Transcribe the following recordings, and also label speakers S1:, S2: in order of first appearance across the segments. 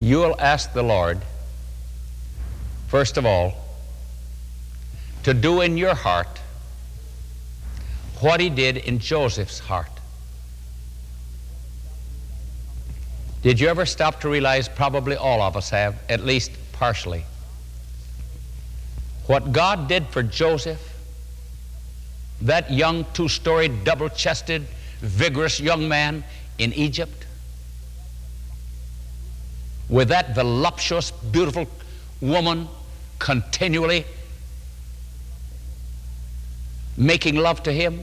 S1: you will ask the Lord, first of all, to do in your heart what He did in Joseph's heart. Did you ever stop to realize, probably all of us have, at least partially, what God did for Joseph, that young two-story, double-chested, vigorous young man in Egypt, with that voluptuous, beautiful woman continually making love to him?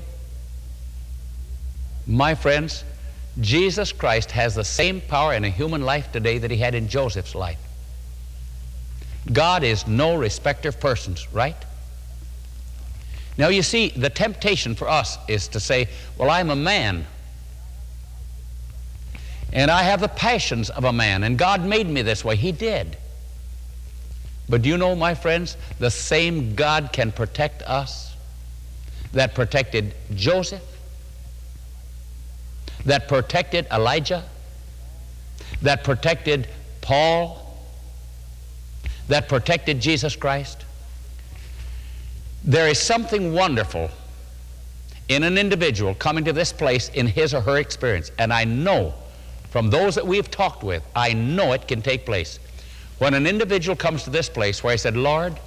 S1: My friends, Jesus Christ has the same power in a human life today that He had in Joseph's life. God is no respecter of persons, right? Now you see, the temptation for us is to say, well, I'm a man, and I have the passions of a man, and God made me this way. He did. But do you know, my friends, the same God can protect us that protected Joseph, that protected Elijah, that protected Paul, that protected Jesus Christ. There is something wonderful in an individual coming to this place in his or her experience, and I know from those that we've talked with, I know it can take place. When an individual comes to this place where he said, Lord,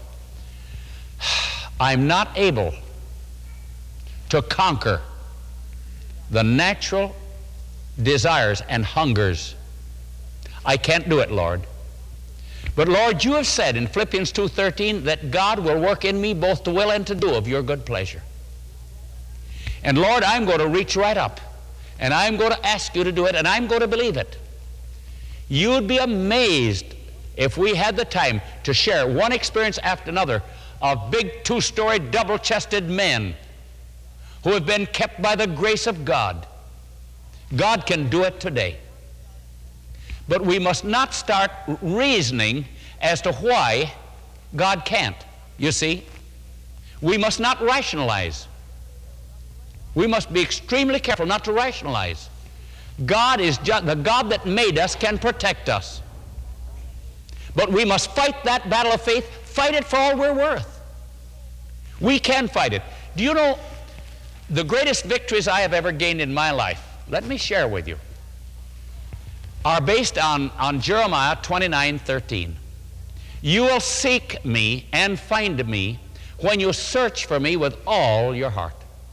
S1: I'm not able to conquer the natural desires and hungers. I can't do it, Lord. But Lord, you have said in Philippians 2:13 that God will work in me both to will and to do of your good pleasure. And Lord, I'm going to reach right up, and I'm going to ask you to do it, and I'm going to believe it. You'd be amazed if we had the time to share one experience after another of big two-story, double-chested men who have been kept by the grace of God. God can do it today. But we must not start reasoning as to why God can't. You see, we must not rationalize. We must be extremely careful not to rationalize. God is just, the God that made us can protect us. But we must fight that battle of faith, fight it for all we're worth. We can fight it. Do you know the greatest victories I have ever gained in my life? Let me share with you. Are based on Jeremiah 29:13. You will seek me and find me when you search for me with all your heart.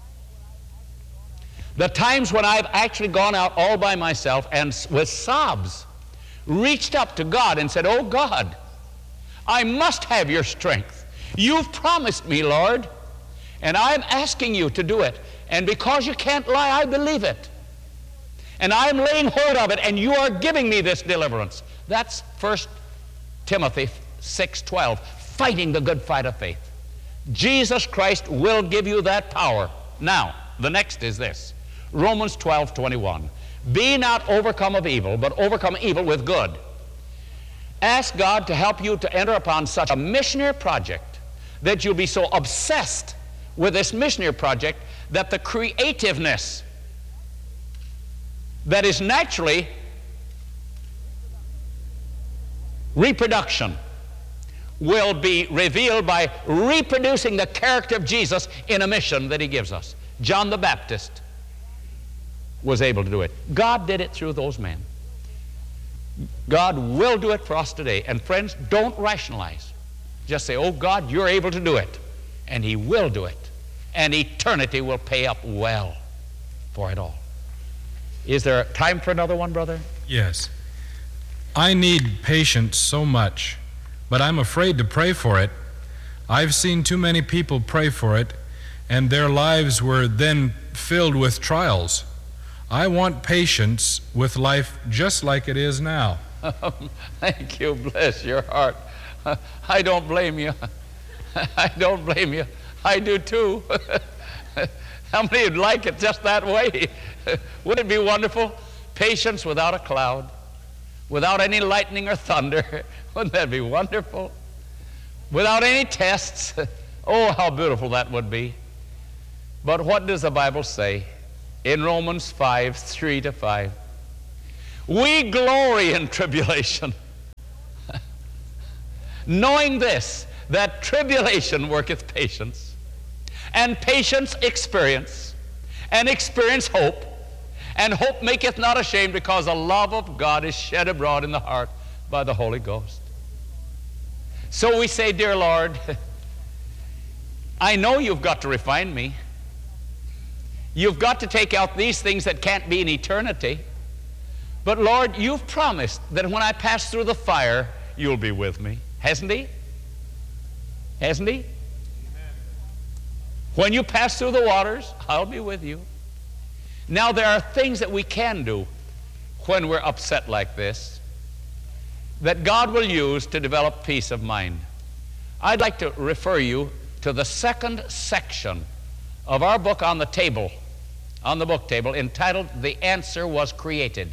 S1: The times when I've actually gone out all by myself and with sobs reached up to God and said, oh God, I must have your strength. You've promised me, Lord, and I'm asking you to do it. And because you can't lie, I believe it. And I'm laying hold of it, and you are giving me this deliverance. That's 1 Timothy 6:12, fighting the good fight of faith. Jesus Christ will give you that power. Now, the next is this. Romans 12:21. Be not overcome of evil, but overcome evil with good. Ask God to help you to enter upon such a missionary project that you'll be so obsessed with this missionary project that the creativeness that is naturally reproduction will be revealed by reproducing the character of Jesus in a mission that He gives us. John the Baptist was able to do it. God did it through those men. God will do it for us today. And friends, don't rationalize. Just say, oh God, you're able to do it. And He will do it. And eternity will pay up well for it all. Is there time for another one, brother?
S2: Yes. I need patience so much, but I'm afraid to pray for it. I've seen too many people pray for it, and their lives were then filled with trials. I want patience with life just like it is now.
S1: Thank you. Bless your heart. I don't blame you. I don't blame you. I do too. How many would like it just that way? Wouldn't it be wonderful? Patience without a cloud, without any lightning or thunder. Wouldn't that be wonderful? Without any tests. Oh, how beautiful that would be. But what does the Bible say in Romans 5:3-5? We glory in tribulation. knowing this, that tribulation worketh patience, and patience experience, and experience hope, and hope maketh not ashamed, because the love of God is shed abroad in the heart by the Holy Ghost. So we say, dear Lord, I know you've got to refine me. You've got to take out these things that can't be in eternity. But Lord, you've promised that when I pass through the fire, you'll be with me. Hasn't he? Hasn't he? Amen. When you pass through the waters, I'll be with you. Now there are things that we can do when we're upset like this that God will use to develop peace of mind. I'd like to refer you to the second section of our book on the table, on the book table, entitled The Answer Was Created.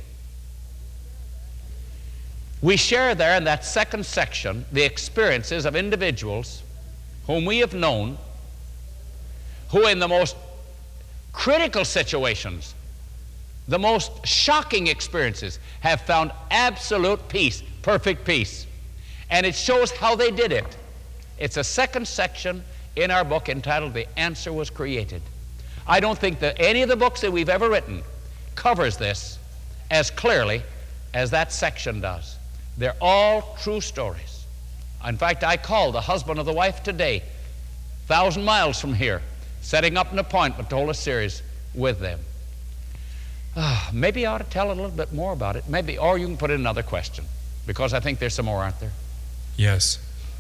S1: We share there in that second section the experiences of individuals whom we have known, who in the most critical situations, the most shocking experiences, have found absolute peace, perfect peace. And it shows how they did it. It's a second section in our book entitled The Answer Was Created. I don't think that any of the books that we've ever written covers this as clearly as that section does. They're all true stories. In fact, I called the husband of the wife today, 1,000 miles from here, setting up an appointment to hold a series with them. Maybe I ought to tell a little bit more about it. Maybe, or you can put in another question, because I think there's some more, aren't there?
S2: Yes.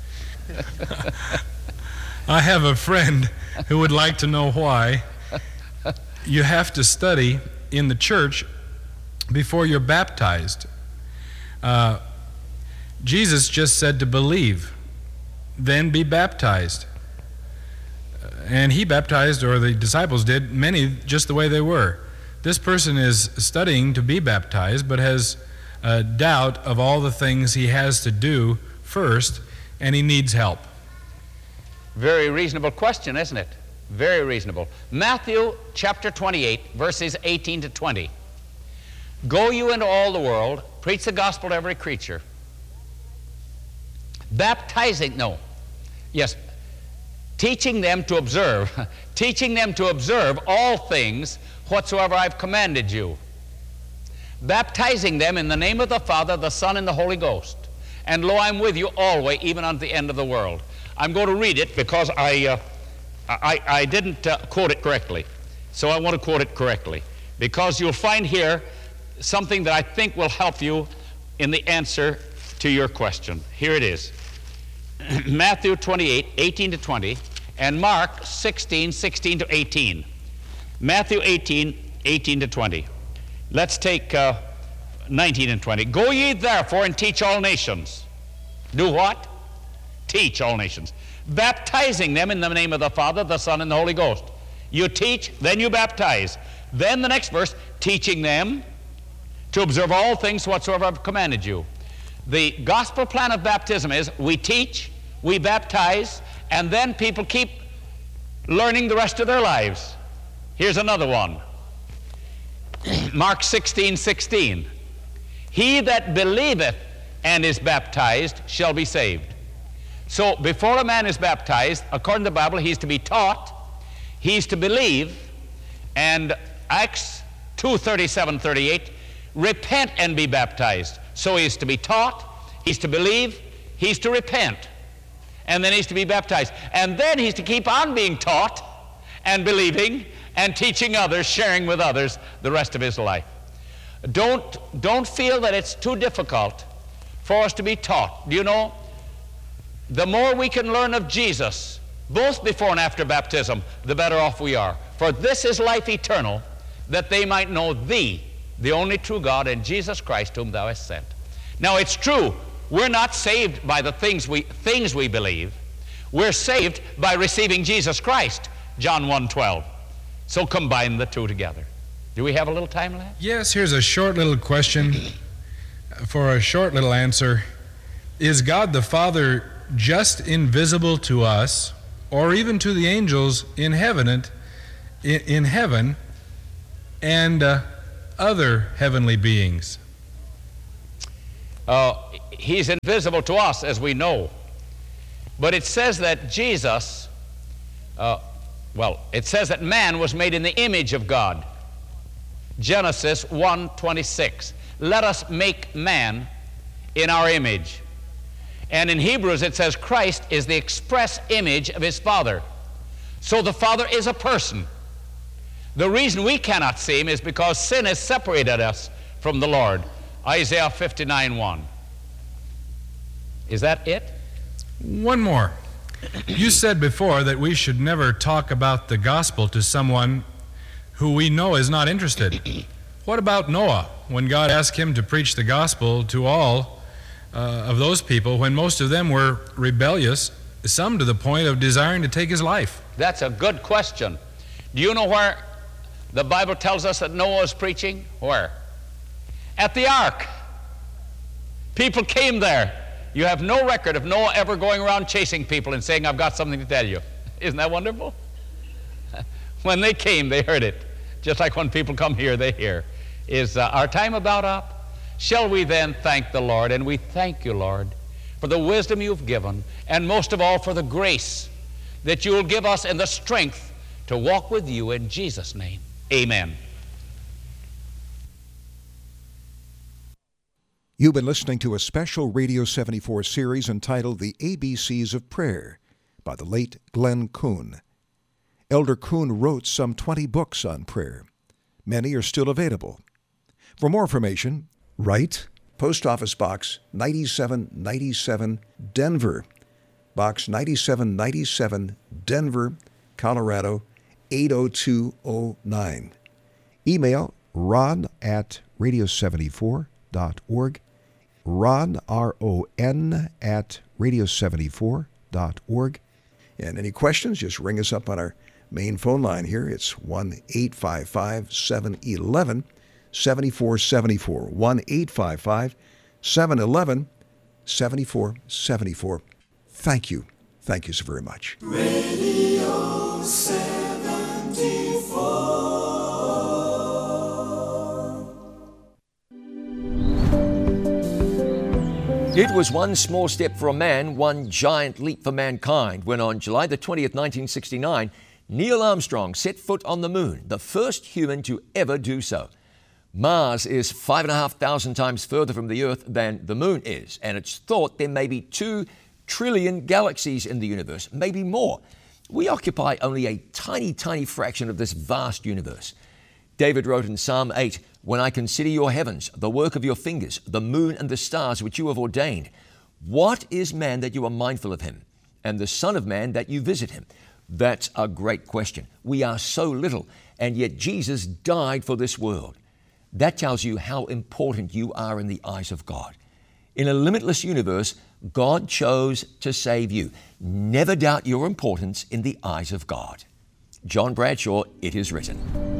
S2: I have a friend who would like to know why you have to study in the church before you're baptized. Jesus just said to believe, then be baptized. And he baptized, or the disciples did, many just the way they were. This person is studying to be baptized, but has a doubt of all the things he has to do first, and he needs help.
S1: Very reasonable question, isn't it? Very reasonable. Matthew chapter 28, verses 18 to 20. Go you into all the world, preach the gospel to every creature. Teaching them to observe all things whatsoever I've commanded you. Baptizing them in the name of the Father, the Son, and the Holy Ghost. And lo, I'm with you always, even unto the end of the world. I'm going to read it because I didn't quote it correctly. So I want to quote it correctly, because you'll find here something that I think will help you in the answer to your question. Here it is. Matthew 28, 18 to 20, and Mark 16, 16 to 18. Matthew 18, 18 to 20. Let's take 19 and 20. Go ye therefore and teach all nations. Do what? Teach all nations. Baptizing them in the name of the Father, the Son, and the Holy Ghost. You teach, then you baptize. Then the next verse, teaching them to observe all things whatsoever I've commanded you. The gospel plan of baptism is we teach, we baptize, and then people keep learning the rest of their lives. Here's another one. Mark 16, 16. He that believeth and is baptized shall be saved. So before a man is baptized, according to the Bible, he's to be taught, he's to believe, and Acts 2, 37, 38, repent and be baptized. So he's to be taught, he's to believe, he's to repent, and then he's to be baptized. And then he's to keep on being taught and believing and teaching others, sharing with others the rest of his life. Don't feel that it's too difficult for us to be taught. Do you know, the more we can learn of Jesus, both before and after baptism, the better off we are. For this is life eternal, that they might know thee, the only true God, and Jesus Christ whom thou hast sent. Now it's true, we're not saved by the things we believe. We're saved by receiving Jesus Christ, John 1:12. So combine the two together. Do we have a little time left?
S2: Yes, here's a short little question for a short little answer. Is God the Father just invisible to us, or even to the angels in heaven and other heavenly beings?
S1: He's invisible to us, as we know. But it says that Jesus, it says that man was made in the image of God. Genesis 1:26. Let us make man in our image. And in Hebrews it says Christ is the express image of his Father. So the Father is a person. The reason we cannot see him is because sin has separated us from the Lord. Isaiah 59:1. Is that it?
S2: One more. You said before that we should never talk about the gospel to someone who we know is not interested. What about Noah, when God asked him to preach the gospel to all of those people, when most of them were rebellious, some to the point of desiring to take his life?
S1: That's a good question. Do you know where the Bible tells us that Noah was preaching? Where? At the ark. People came there. You have no record of Noah ever going around chasing people and saying, I've got something to tell you. Isn't that wonderful? When they came, they heard it. Just like when people come here, they hear. Is our time about up? Shall we then thank the Lord? And we thank you, Lord, for the wisdom you've given, and most of all for the grace that you will give us and the strength to walk with you in Jesus' name. Amen.
S3: You've been listening to a special Radio 74 series entitled The ABCs of Prayer by the late Glenn Kuhn. Elder Kuhn wrote some 20 books on prayer. Many are still available. For more information, write Post Office Box 9797, Denver. Box 9797, Denver, Colorado 80209. Email ron@radio74.org. Ron, R-O-N, @radio74.org. And any questions, just ring us up on our main phone line here. It's 1-855-711-7474. 1-855-711-7474. Thank you. Thank you so very much.
S4: Radio 74.
S5: It was one small step for a man, one giant leap for mankind, when on July the 20th, 1969, Neil Armstrong set foot on the moon, the first human to ever do so. Mars is 5,500 times further from the Earth than the moon is, and it's thought there may be 2 trillion galaxies in the universe, maybe more. We occupy only a tiny, tiny fraction of this vast universe. David wrote in Psalm 8, "When I consider your heavens, the work of your fingers, the moon and the stars which you have ordained, what is man that you are mindful of him, and the Son of Man that you visit him?" That's a great question. We are so little, and yet Jesus died for this world. That tells you how important you are in the eyes of God. In a limitless universe, God chose to save you. Never doubt your importance in the eyes of God. John Bradshaw, It Is Written.